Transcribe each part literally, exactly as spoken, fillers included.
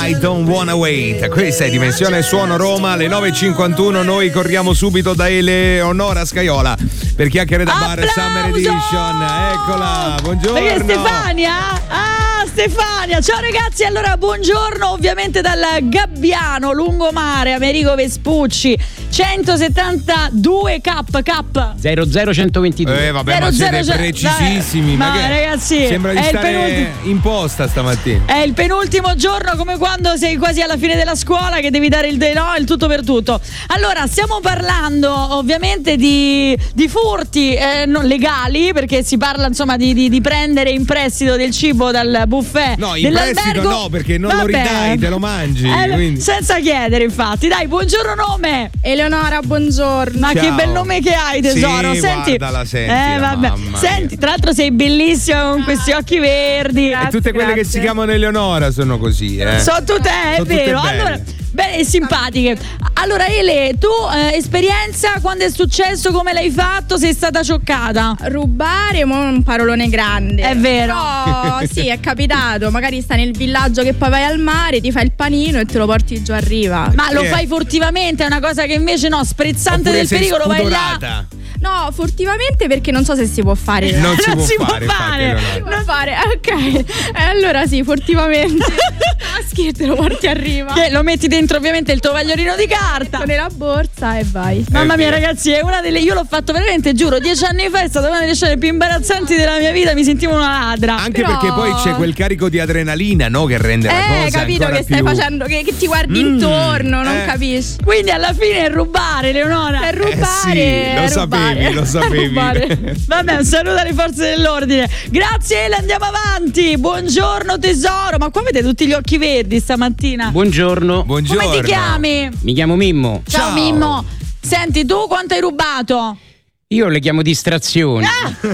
I Don't Wanna Wait. Questa è Dimensione Suono Roma, alle nove e cinquantuno. Noi corriamo subito da Eleonora Scaiola per chiacchiere da bar Summer Edition. Eccola, buongiorno. Perché Stefania? Ah, Stefania. Ciao ragazzi, allora buongiorno ovviamente dal Gabbiano, lungomare, Amerigo Vespucci, centosettantadue K K zero zero centoventidue. Eh vabbè, ma siete precisissimi. Ma, ma che ragazzi, sembra di è stare il penultimo, in posta stamattina. È il penultimo giorno, come quando sei quasi alla fine della scuola che devi dare il de no, il tutto per tutto. Allora, stiamo parlando ovviamente di, di furti eh, non legali, perché si parla insomma di, di, di prendere in prestito del cibo dal buffet. No, in prestito no, perché non Vabbè. lo ridai, te lo mangi. Eh, quindi. Senza chiedere, infatti. Dai, buongiorno nome. Eleonora, buongiorno. Ma Ciao. che bel nome che hai, tesoro. Sì, senti, guardala, senti, eh, la vabbè. mamma Senti, mia. tra l'altro sei bellissima con questi occhi verdi. E tutte quelle grazie. che si chiamano Eleonora sono così, eh. So tutte, è Sono tutte vero. belle. Allora, bene e simpatiche. Allora, Ele, tu eh, esperienza, quando è successo, come l'hai fatto? Sei stata scioccata? Rubare, mo un parolone grande. È vero. Però sì, è capitato. Magari stai nel villaggio che poi vai al mare, ti fai il panino e te lo porti giù a riva. Ma lo Sì. fai furtivamente, è una cosa che invece no, sprezzante Oppure del sei pericolo, vai là. spudorata. No, furtivamente perché non so se si può fare. Non si Non può si può fare, infatti, fare. Eleonora. Si può fare, ok. E allora sì, furtivamente. Maschi e te lo porti a riva. Che lo metti dentro ovviamente il tovagliolino di carta. Metto nella borsa e vai. Mamma È mia, vero. ragazzi, è una delle. Io l'ho fatto veramente, giuro, dieci anni fa, è stata una delle scene più imbarazzanti della mia vita. Mi sentivo una ladra. Anche Però- perché poi c'è quel carico di adrenalina, no? Che rende la cosa Eh, capito ancora che stai più... facendo, che, che ti guardi Mm, intorno, non eh. capisci. Quindi alla fine è rubare, Leonora. È rubare. Eh sì, lo è sapevi, rubare. lo sapevi. Rubare. Vabbè, un saluto alle forze dell'ordine. Grazie Ele, andiamo avanti. Buongiorno tesoro. Ma qua avete tutti gli occhi verdi stamattina. Buongiorno. Buongiorno. Come ti chiami? Mi chiamo Mimmo. Ciao, Ciao. Mimmo. Senti, tu quanto hai rubato? Io le chiamo distrazioni.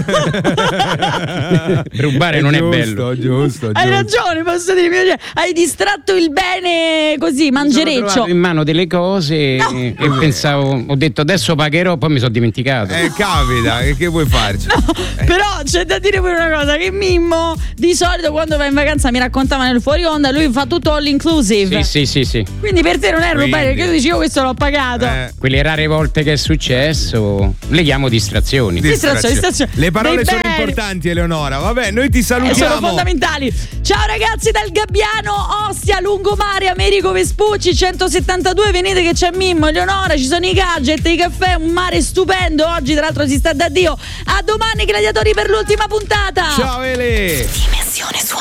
Rubare non è bello. Giusto, Hai giusto. ragione, posso dire. mio Dio. Hai distratto il bene così, Ho mangereccio. trovato in mano delle cose No. e pensavo, ho detto adesso pagherò, poi mi sono dimenticato. Eh, capita, che, che vuoi farci? No, però c'è da dire pure una cosa, che Mimmo di solito quando va in vacanza, mi raccontava nel fuori onda, lui fa tutto all inclusive. Sì, sì, sì, sì. Quindi per te non è rubare, Quindi. perché tu dici io questo l'ho pagato. Eh, Quelle rare volte che è successo, le chiamo distrazioni. Distrazione, distrazione. Le parole Dei sono beni. importanti, Eleonora. Vabbè, noi ti Eh, sono salutiamo. fondamentali. Ciao ragazzi dal Gabbiano, Ostia, Lungomare, Amerigo Vespucci, centosettantadue. Venite che c'è Mimmo, Eleonora, ci sono i gadget, i caffè, un mare stupendo. Oggi tra l'altro si sta da Dio. A domani gladiatori per l'ultima puntata. Ciao Ele. Dimensione Suono.